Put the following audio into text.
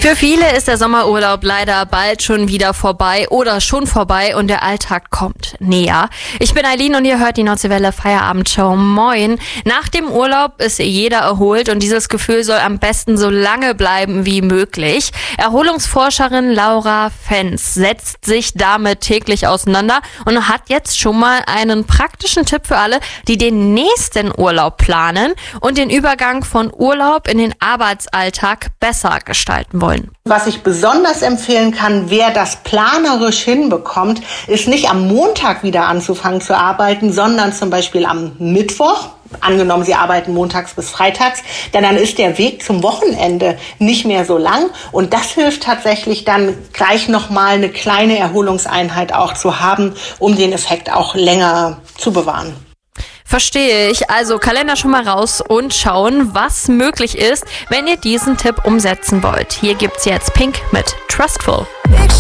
Für viele ist der Sommerurlaub leider bald schon wieder vorbei oder schon vorbei und der Alltag kommt näher. Ich bin Eileen und ihr hört die Nordseewelle Feierabendshow. Moin. Nach dem Urlaub ist jeder erholt und dieses Gefühl soll am besten so lange bleiben wie möglich. Erholungsforscherin Laura Fenz setzt sich damit täglich auseinander und hat jetzt schon mal einen praktischen Tipp für alle, die den nächsten Urlaub planen und den Übergang von Urlaub in den Arbeitsalltag besser gestalten wollen. Was ich besonders empfehlen kann, wer das planerisch hinbekommt, ist nicht am Montag wieder anzufangen zu arbeiten, sondern zum Beispiel am Mittwoch. Angenommen, Sie arbeiten montags bis freitags, denn dann ist der Weg zum Wochenende nicht mehr so lang. Und das hilft tatsächlich dann gleich nochmal eine kleine Erholungseinheit auch zu haben, um den Effekt auch länger zu bewahren. Verstehe ich. Also Kalender schon mal raus und schauen, was möglich ist, wenn ihr diesen Tipp umsetzen wollt. Hier gibt's jetzt Pink mit Trustful.